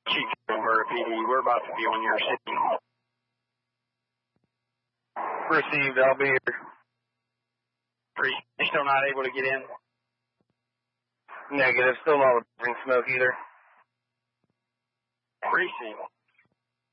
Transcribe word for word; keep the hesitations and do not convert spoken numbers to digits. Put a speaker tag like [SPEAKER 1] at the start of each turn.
[SPEAKER 1] Chief Alberta P D, we're about to be on your city.
[SPEAKER 2] Received, I'll be here.
[SPEAKER 1] You're still not able to get in?
[SPEAKER 2] Negative, still not bring smoke either.
[SPEAKER 1] Received.